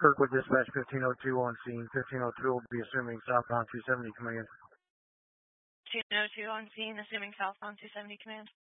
Kirkwood Dispatch 1502 on scene. 1502 will be assuming southbound 270 command. 1502 on scene, assuming southbound 270 command.